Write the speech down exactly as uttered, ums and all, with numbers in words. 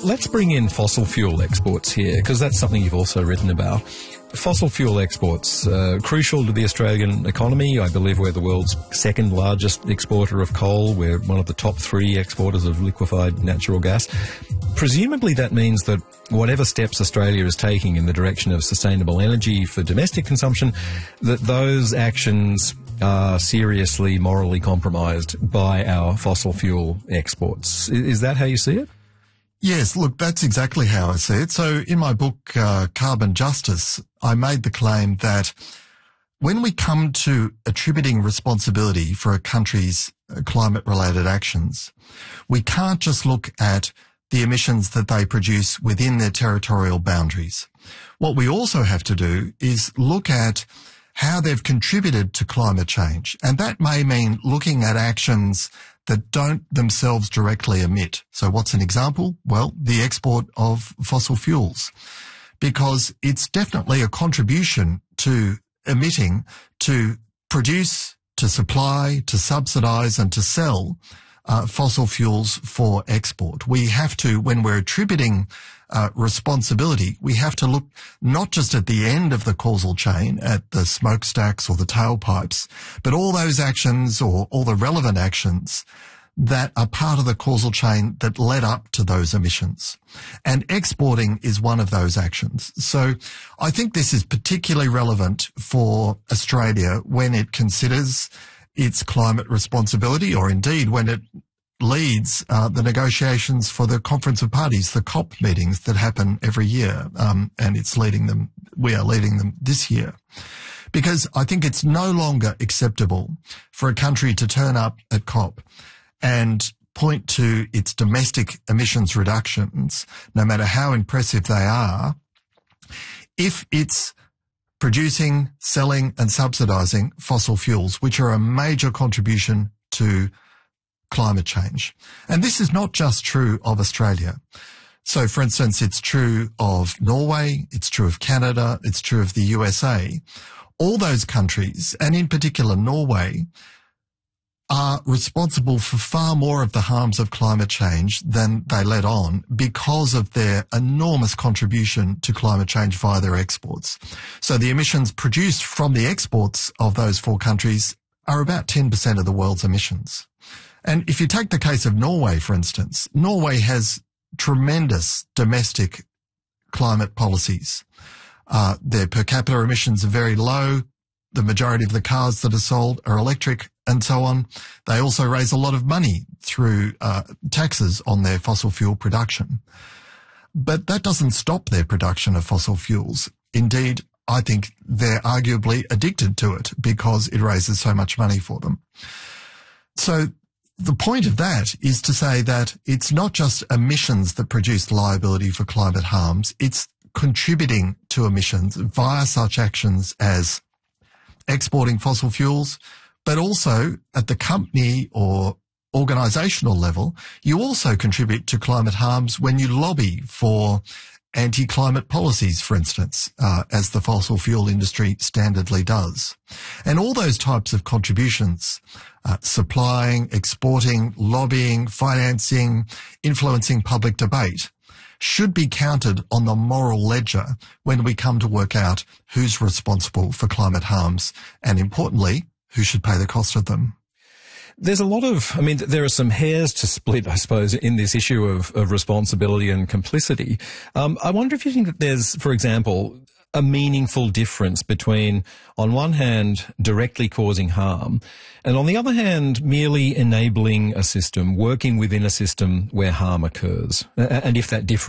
Let's bring in fossil fuel exports here, because that's something you've also written about. Fossil fuel exports, uh, crucial to the Australian economy. I believe we're the world's second largest exporter of coal. We're one of the top three exporters of liquefied natural gas. Presumably that means that whatever steps Australia is taking in the direction of sustainable energy for domestic consumption, that those actions are seriously morally compromised by our fossil fuel exports. Is that how you see it? Yes, look, that's exactly how I see it. So in my book, uh, Carbon Justice, I made the claim that when we come to attributing responsibility for a country's climate-related actions, we can't just look at the emissions that they produce within their territorial boundaries. What we also have to do is look at how they've contributed to climate change. And that may mean looking at actions that don't themselves directly emit. So what's an example? Well, the export of fossil fuels, because it's definitely a contribution to emitting, to produce, to supply, to subsidise and to sell uh, fossil fuels for export. We have to, when we're attributing uh, responsibility, we have to look not just at the end of the causal chain, at the smokestacks or the tailpipes, but all those actions or all the relevant actions that are part of the causal chain that led up to those emissions. And exporting is one of those actions. So I think this is particularly relevant for Australia when it considers its climate responsibility, or indeed when it leads uh, the negotiations for the Conference of Parties, the COP meetings that happen every year, um, and it's leading them, we are leading them this year. Because I think it's no longer acceptable for a country to turn up at COP and point to its domestic emissions reductions, no matter how impressive they are, if it's producing, selling and subsidising fossil fuels, which are a major contribution to climate change. And this is not just true of Australia. So, for instance, it's true of Norway, it's true of Canada, it's true of the U S A. All those countries, and in particular Norway, are responsible for far more of the harms of climate change than they let on because of their enormous contribution to climate change via their exports. So the emissions produced from the exports of those four countries are about ten percent of the world's emissions. And if you take the case of Norway, for instance, Norway has tremendous domestic climate policies. Uh, their per capita emissions are very low. The majority of the cars that are sold are electric and so on. They also raise a lot of money through uh, taxes on their fossil fuel production. But that doesn't stop their production of fossil fuels. Indeed, I think they're arguably addicted to it because it raises so much money for them. So the point of that is to say that it's not just emissions that produce liability for climate harms, it's contributing to emissions via such actions as exporting fossil fuels, but also at the company or organisational level, you also contribute to climate harms when you lobby for anti-climate policies, for instance, uh, as the fossil fuel industry standardly does. And all those types of contributions, uh, supplying, exporting, lobbying, financing, influencing public debate, should be counted on the moral ledger when we come to work out who's responsible for climate harms and, importantly, who should pay the cost of them. There's a lot of, I mean, there are some hairs to split, I suppose, in this issue of, of responsibility and complicity. Um, I wonder if you think that there's, for example, a meaningful difference between, on one hand, directly causing harm, and on the other hand, merely enabling a system, working within a system where harm occurs. And if that difference